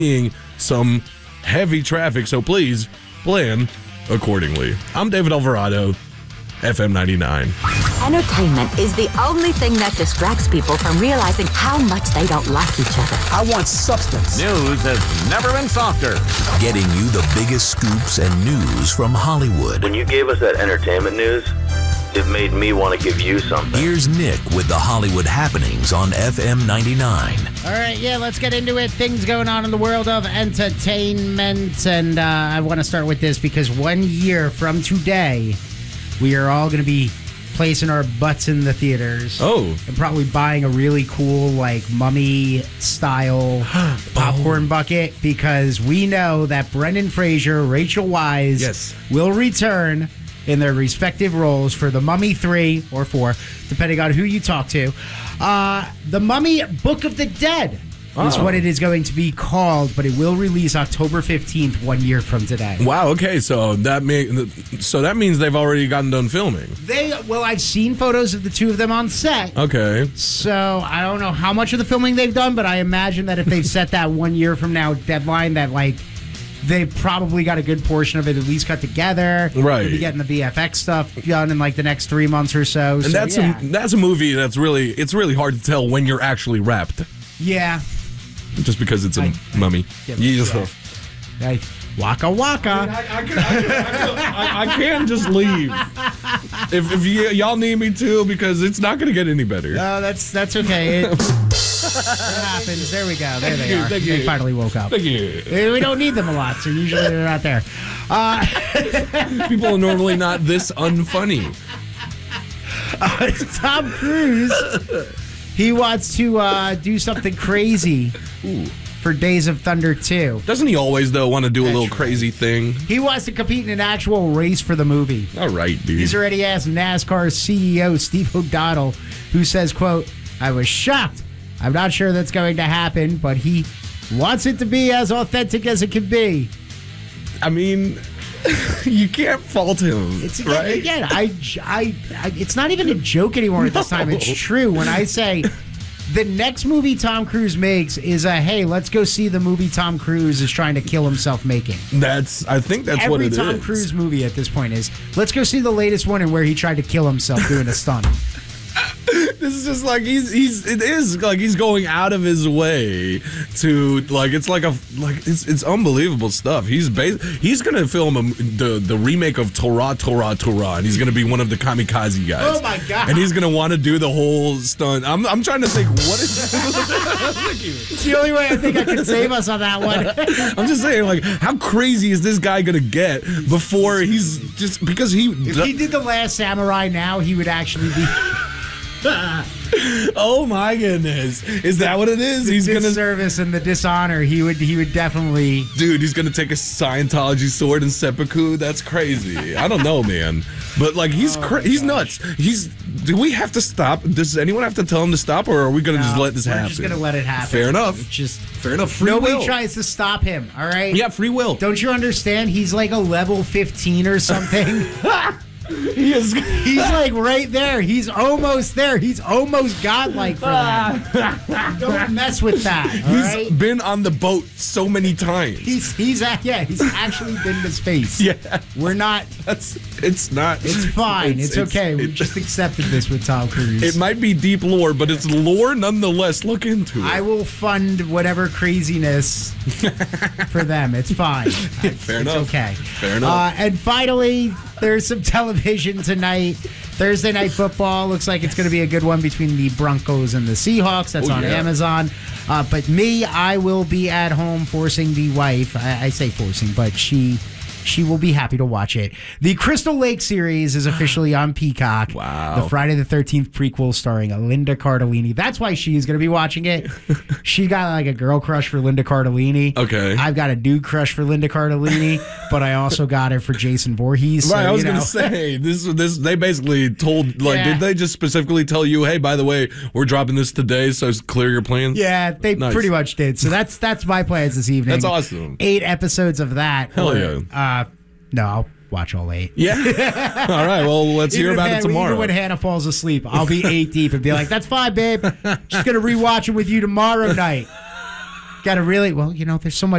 seeing some heavy traffic, so please plan accordingly. I'm David Alvarado, FM 99. Entertainment is the only thing that distracts people from realizing how much they don't like each other. I want substance. News has never been softer. Getting you the biggest scoops and news from Hollywood. When you gave us that entertainment news, it made me want to give you something. Here's Nick with the Hollywood happenings on FM 99. All right, let's get into it. Things going on in the world of entertainment. And I want to start with this because 1 year from today, we are all going to be placing our butts in the theaters. Oh. And probably buying a really cool, like, mummy-style popcorn bucket because we know that Brendan Fraser, Rachel Weisz will return in their respective roles for The Mummy 3 or 4, depending on who you talk to. The Mummy Book of the Dead is what it is going to be called, but it will release October 15th, 1 year from today. Wow, okay, so that means they've already gotten done filming. I've seen photos of the two of them on set. Okay. So I don't know how much of the filming they've done, but I imagine that if they've set that 1 year from now deadline, that like they probably got a good portion of it at least cut together. Right. They'll be getting the VFX stuff done in like the next 3 months or so. And that's a movie that's really hard to tell when you're actually wrapped. Yeah. Just because it's a mummy. Waka waka. I can't just leave. If y'all need me to, because it's not going to get any better. No, that's okay. It happens. There we go. There they are. They finally woke up. Thank you. We don't need them a lot, so usually they're not there. People are normally not this unfunny. Tom Cruise, he wants to do something crazy. For Days of Thunder 2. Doesn't he always, though, want to do a little crazy thing? He wants to compete in an actual race for the movie. All right, dude. He's already asked NASCAR CEO Steve O'Donnell, who says, quote, "I was shocked. I'm not sure that's going to happen, but he wants it to be as authentic as it can be." I mean, you can't fault him, right? Again, it's not even a joke anymore at this time. It's true when I say the next movie Tom Cruise makes is hey, let's go see the movie Tom Cruise is trying to kill himself making. I think that's what it is. Every Tom Cruise movie at this point is, let's go see the latest one and where he tried to kill himself doing a stunt. This is just like he's going out of his way to it's unbelievable stuff. He's gonna film the remake of Tora, and he's gonna be one of the kamikaze guys. Oh my god! And he's gonna want to do the whole stunt. I'm trying to think what is. It's the only way I think I can save us on that one. I'm just saying, like, how crazy is this guy gonna get before he's just because he? If he did The Last Samurai now, he would actually be. Oh my goodness! Is that what it is? He's gonna service and the dishonor. He would definitely. Dude, he's gonna take a Scientology sword and seppuku. That's crazy. I don't know, man. But like, he's nuts. Do we have to stop? Does anyone have to tell him to stop, or are we gonna just let this happen? We're just gonna let it happen. Fair enough. Fair enough. Free Nobody will. tries to stop him. All right. Yeah, free will. Don't you understand? He's like a level 15 or something. He's like right there. He's almost there. He's almost godlike for that. Don't mess with that. He's been on the boat so many times. He's actually been to space. Yeah, we're not. It's not. It's fine. It's okay. We just accepted this with Tom Cruise. It might be deep lore, but it's lore nonetheless. Look into it. I will fund whatever craziness for them. It's fine. Fair enough. It's okay. Fair enough. And finally, there's some television tonight. Thursday Night Football looks like it's going to be a good one between the Broncos and the Seahawks. That's on Amazon. But I will be at home forcing the wife. I say forcing, but she will be happy to watch it. The Crystal Lake series is officially on Peacock. Wow. The Friday the 13th prequel starring Linda Cardellini. That's why she's going to be watching it. She got like a girl crush for Linda Cardellini. Okay. I've got a dude crush for Linda Cardellini, but I also got it for Jason Voorhees. So, right, I was going to say, this. They basically told, did they just specifically tell you, hey, by the way, we're dropping this today, so clear your plans? Yeah, they pretty much did. So that's my plans this evening. That's awesome. 8 episodes of that. Hell yeah. No, I'll watch all 8. Yeah. All right. Well, let's hear about it tomorrow. Even when Hannah falls asleep, I'll be 8 deep and be like, "That's fine, babe. Just gonna rewatch it with you tomorrow night." Got to really, well, there's so much